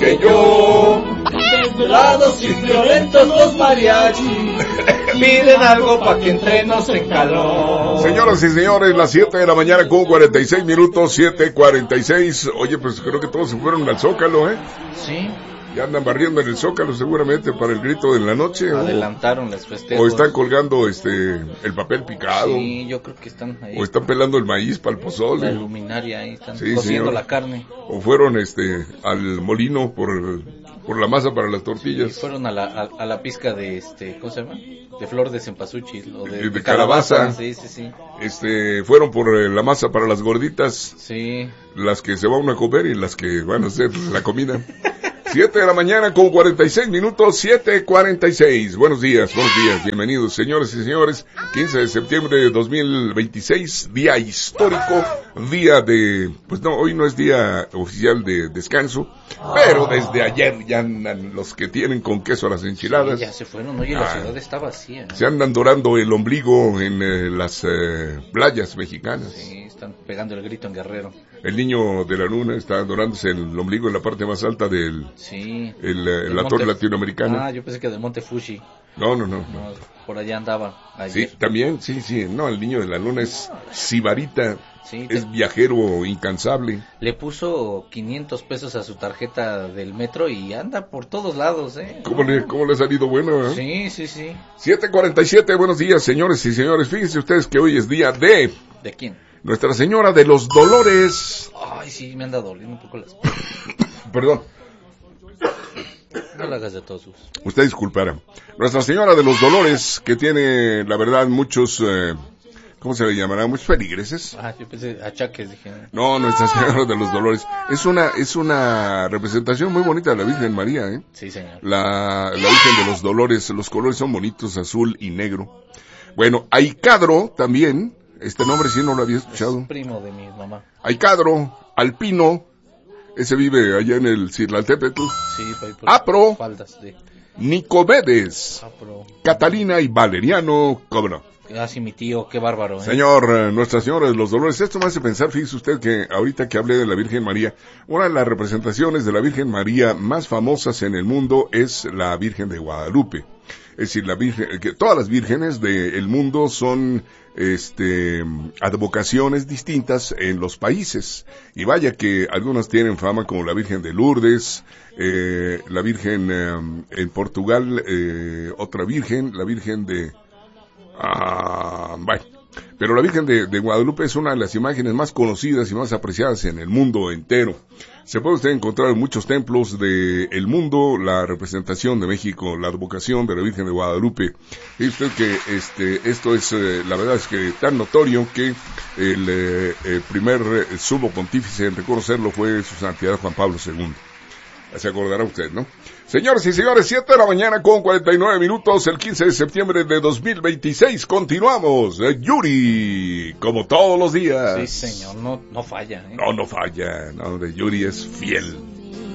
que yo. Desvelados y violentos los mariachis piden algo pa' que entremos en calor. Señoras y señores, las 7 de la mañana con 46 minutos, 7:46. Oye, pues creo que todos se fueron al Zócalo, ¿eh? Sí. Ya andan barriendo en el Zócalo seguramente para el grito de la noche. Adelantaron los festejos. O están colgando el papel picado. Sí, yo creo que están ahí. O están pelando el maíz para el pozole. La luminaria ahí, están cociendo la carne. O fueron al molino por la masa para las tortillas. Sí, fueron a la pizca de ¿cómo se llama? De flor de cempasúchil o de calabaza. Sí. Fueron por la masa para las gorditas. Sí. Las que se van a comer y las que van a hacer la comida. 7 de la mañana con 46 minutos, 7:46. Buenos días, bienvenidos señores y señores. 15 de septiembre de 2026, día histórico, día de, pues no, hoy no es día oficial de descanso, pero desde ayer ya andan los que tienen con queso a las enchiladas. Sí, ya se fueron, oye, la ciudad está vacía. Se andan dorando el ombligo en las playas mexicanas. Sí, están pegando el grito en Guerrero. El niño de la luna está dorándose el ombligo en la parte más alta la torre latinoamericana. Yo pensé que del Monte Fuji. No. Por allá andaba ayer. Sí, también, sí. No, el niño de la luna es sibarita, sí, es viajero incansable. Le puso 500 pesos a su tarjeta del metro y anda por todos lados, ¿eh? ¿Cómo le ha salido bueno, Sí. 7:47, buenos días, señores y señores. Fíjense ustedes que hoy es día de... ¿De quién? Nuestra Señora de los Dolores. Ay, sí, me anda doliendo un poco las... Perdón. No la hagas de todos sus... Usted disculpará. Nuestra Señora de los Dolores, que tiene, la verdad, muchos... ¿cómo se le llamará? Muchos feligreses. Yo pensé achaques, dije. No, Nuestra Señora de los Dolores. Es una representación muy bonita de la Virgen María, ¿eh? Sí, señor. La Virgen de los Dolores. Los colores son bonitos, azul y negro. Bueno, Aicadro también... Este nombre sí no lo había escuchado. Es primo de mi mamá. Aicadro, Alpino, ese vive allá en el Cirlaltépetl. Sí, por Apro, faldas de... Nicomedes, Apro. Catalina y Valeriano, ¿cómo no? Sí, mi tío, qué bárbaro. Señor, Nuestra Señora de los Dolores, esto me hace pensar, fíjese usted que ahorita que hablé de la Virgen María, una de las representaciones de la Virgen María más famosas en el mundo es la Virgen de Guadalupe. Es decir, que todas las vírgenes del mundo son advocaciones distintas en los países. Y vaya que algunas tienen fama, como la Virgen de Lourdes, la Virgen en Portugal, otra Virgen, la Virgen de... Pero la Virgen de Guadalupe es una de las imágenes más conocidas y más apreciadas en el mundo entero. Se puede usted encontrar en muchos templos del mundo la representación de México, la advocación de la Virgen de Guadalupe. Y usted que esto es, la verdad es que tan notorio que el primer sumo pontífice en reconocerlo fue su santidad Juan Pablo II. Se acordará usted, ¿no? Señores y señores, 7 de la mañana con 49 minutos, el 15 de septiembre de 2026. Continuamos. Yuri, como todos los días. Sí, señor, no falla, ¿eh? No falla. No, de Yuri es fiel.